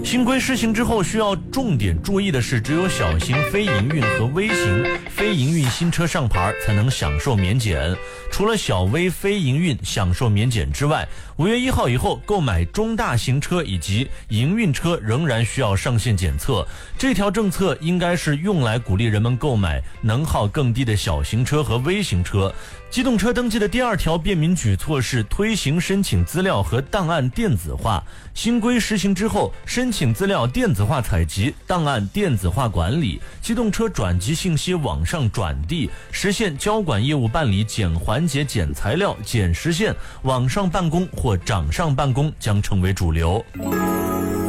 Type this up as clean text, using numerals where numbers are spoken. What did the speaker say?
新规施行之后，需要重点注意的是，只有小型非营运和微型非营运新车上牌才能享受免检。除了小微非营运享受免检之外，5月1号以后购买中大型车以及营运车仍然需要上线检测。这条政策应该是用来鼓励人们购买能耗更低的小型车和微型车。机动车登记的第2条便民举措是推行申请资料和档案电子化。新规实行之后，申请资料电子化采集，档案电子化管理，机动车转籍信息网上转递，实现交管业务办理减环节、减材料、减时限，网上办公或掌上办公将成为主流。